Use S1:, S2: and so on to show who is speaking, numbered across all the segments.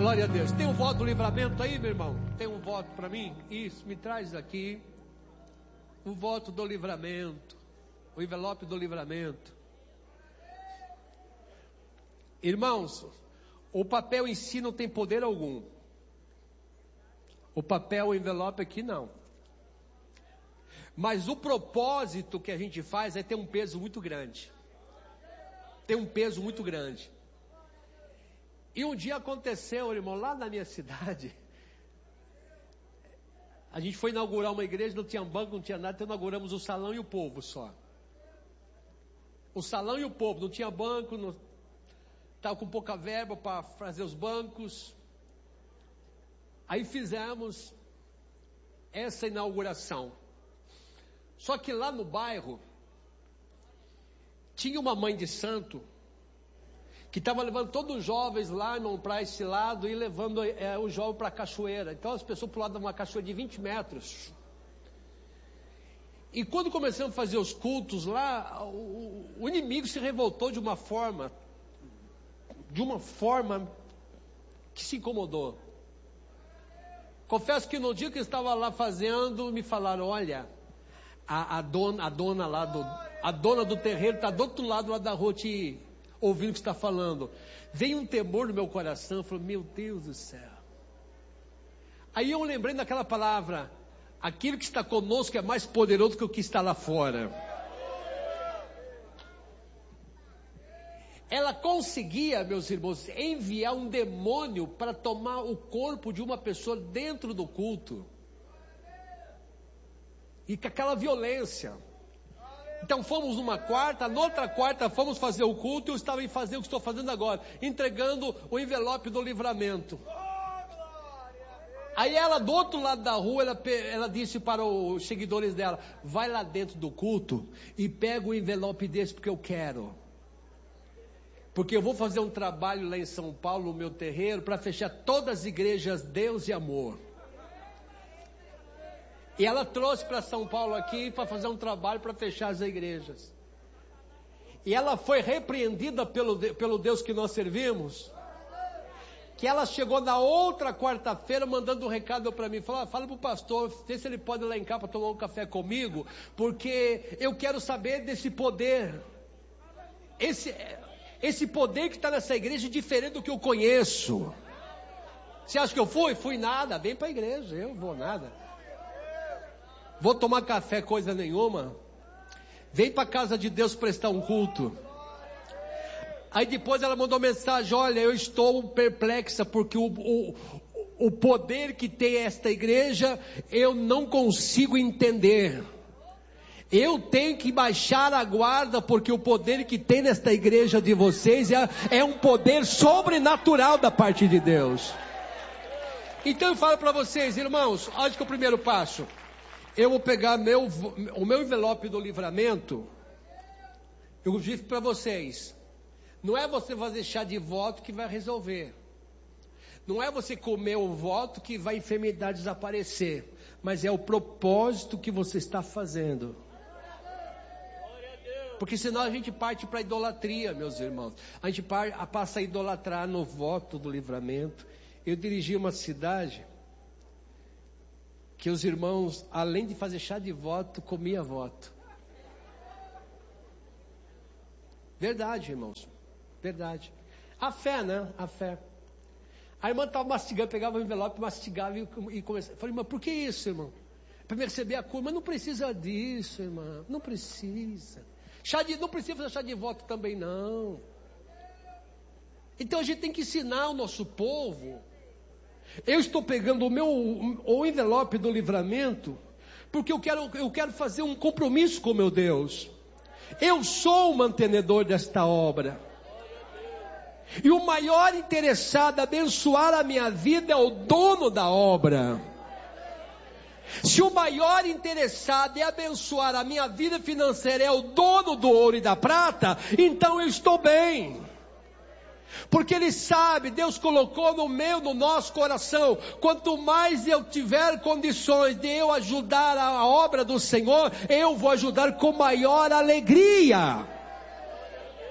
S1: Glória a Deus. Tem um voto do livramento aí, meu irmão? Tem um voto para mim? Isso, me traz aqui. O voto do livramento. O envelope do livramento. Irmãos, o papel em si não tem poder algum. O papel, o envelope aqui não. Mas o propósito que a gente faz é ter um peso muito grande. Tem um peso muito grande. E um dia aconteceu, irmão, lá na minha cidade. A gente foi inaugurar uma igreja, não tinha banco, não tinha nada, então inauguramos o salão e o povo só. O salão e o povo, não tinha banco, estava com pouca verba para fazer os bancos. Aí fizemos essa inauguração. Só que lá no bairro, tinha uma mãe de santo, que estava levando todos os jovens lá, irmão, para esse lado, e levando o jovem para a cachoeira. Então as pessoas pulavam de uma cachoeira de 20 metros. E quando começamos a fazer os cultos lá, o inimigo se revoltou de uma forma que se incomodou. Confesso que no dia que eu estava lá fazendo, me falaram, olha, a dona do terreiro está do outro lado lá da rua te ouvindo o que está falando. Veio um temor no meu coração, eu falei, meu Deus do céu. Aí eu lembrei daquela palavra, aquilo que está conosco é mais poderoso que o que está lá fora. Ela conseguia, meus irmãos, enviar um demônio para tomar o corpo de uma pessoa dentro do culto. E com aquela violência. Então fomos numa quarta, na outra quarta fomos fazer o culto, e eu estava em fazer o que estou fazendo agora, entregando o envelope do livramento. Aí ela, do outro lado da rua, ela disse para os seguidores dela, vai lá dentro do culto e pega o envelope desse, porque eu quero. Porque eu vou fazer um trabalho lá em São Paulo, no meu terreiro, para fechar todas as igrejas Deus e Amor. E ela trouxe para São Paulo aqui para fazer um trabalho para fechar as igrejas. E ela foi repreendida pelo Deus que nós servimos. Que ela chegou na outra quarta-feira mandando um recado para mim. Falou, fala para o pastor, vê se ele pode ir lá em casa para tomar um café comigo. Porque eu quero saber desse poder. Esse poder que está nessa igreja é diferente do que eu conheço. Você acha que eu fui? Fui nada, vem para a igreja, eu vou nada. Vou tomar café, coisa nenhuma. Vem para a casa de Deus prestar um culto. Aí depois ela mandou mensagem, olha, eu estou perplexa, porque o poder que tem esta igreja, eu não consigo entender. Eu tenho que baixar a guarda, porque o poder que tem nesta igreja de vocês é um poder sobrenatural da parte de Deus. Então eu falo para vocês, irmãos, olha que é o primeiro passo. Eu vou pegar o meu envelope do livramento. Eu digo para vocês, não é você fazer chá de voto que vai resolver. Não é você comer o voto que vai a enfermidade desaparecer. Mas é o propósito que você está fazendo. Porque senão a gente parte para a idolatria, meus irmãos. A gente passa a idolatrar no voto do livramento. Eu dirigi uma cidade que os irmãos, além de fazer chá de voto, comia voto. Verdade, irmãos. Verdade. A fé, né? A fé. A irmã estava mastigando, pegava o envelope, mastigava e começava. Falei, irmã, por que isso, irmão? Para me receber a cura. Mas não precisa disso, irmã. Não precisa. Não precisa fazer chá de voto também, não. Então a gente tem que ensinar o nosso povo. Eu estou pegando o envelope do livramento, porque eu quero fazer um compromisso com meu Deus. Eu sou o mantenedor desta obra. E o maior interessado em abençoar a minha vida é o dono da obra. Se o maior interessado em abençoar a minha vida financeira é o dono do ouro e da prata, então eu estou bem. Porque Ele sabe, Deus colocou no nosso coração, quanto mais eu tiver condições de eu ajudar a obra do Senhor, eu vou ajudar com maior alegria.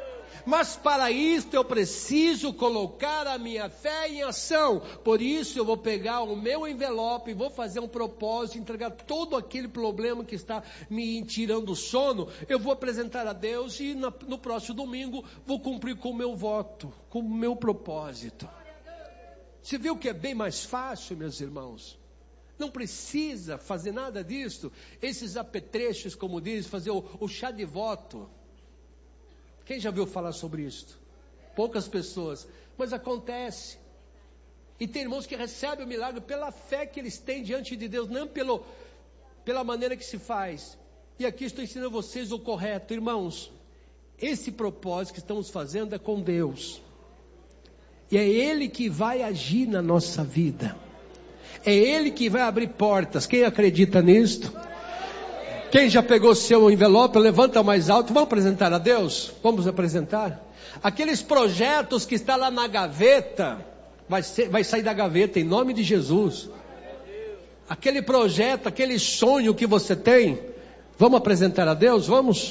S1: Mas para isso eu preciso colocar a minha fé em ação. Por isso eu vou pegar o meu envelope, vou fazer um propósito, entregar todo aquele problema que está me tirando o sono. Eu vou apresentar a Deus e no próximo domingo vou cumprir com o meu voto, com o meu propósito. Você viu que é bem mais fácil, meus irmãos? Não precisa fazer nada disso. Esses apetrechos, como diz, fazer o chá de voto. Quem já ouviu falar sobre isso? Poucas pessoas. Mas acontece. E tem irmãos que recebem o milagre pela fé que eles têm diante de Deus, não pela maneira que se faz. E aqui estou ensinando a vocês o correto. Irmãos, esse propósito que estamos fazendo é com Deus. E é Ele que vai agir na nossa vida. É Ele que vai abrir portas. Quem acredita nisto? Quem já pegou seu envelope, levanta mais alto. Vamos apresentar a Deus? Vamos apresentar? Aqueles projetos que estão lá na gaveta, vai sair da gaveta em nome de Jesus. Aquele projeto, aquele sonho que você tem, vamos apresentar a Deus? Vamos?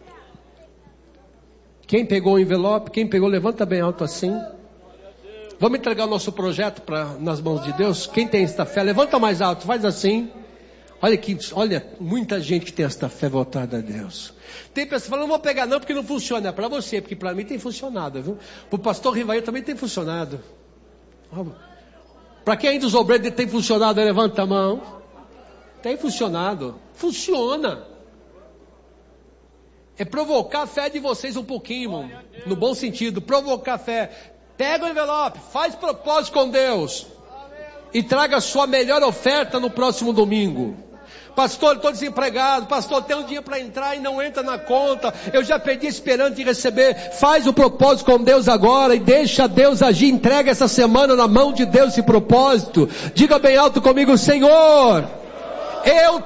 S1: Quem pegou o envelope, quem pegou, levanta bem alto assim. Vamos entregar o nosso projeto nas mãos de Deus? Quem tem esta fé, levanta mais alto, faz assim. Olha, muita gente que tem esta fé voltada a Deus. Tem pessoas que falam, não vou pegar não, porque não funciona. É para você, porque para mim tem funcionado, viu? Para o pastor Rivaí também tem funcionado. Para quem ainda os obreiros tem funcionado, levanta a mão. Tem funcionado. Funciona. É provocar a fé de vocês um pouquinho, irmão. No bom sentido, provocar a fé. Pega o envelope, faz propósito com Deus. E traga a sua melhor oferta no próximo domingo. Pastor, estou desempregado. Pastor, tem um dinheiro para entrar e não entra na conta. Eu já perdi esperando de receber. Faz o propósito com Deus agora e deixa Deus agir. Entrega essa semana na mão de Deus esse propósito. Diga bem alto comigo, Senhor, eu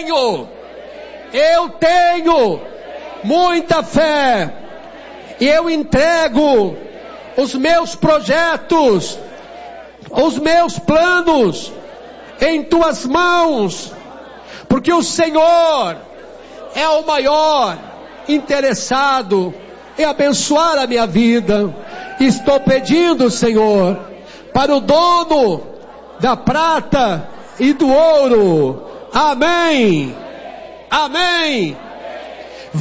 S1: tenho muita fé. E eu entrego os meus projetos, os meus planos em tuas mãos, porque o Senhor é o maior interessado em abençoar a minha vida. Estou pedindo, Senhor, para o dono da prata e do ouro. Amém. Amém.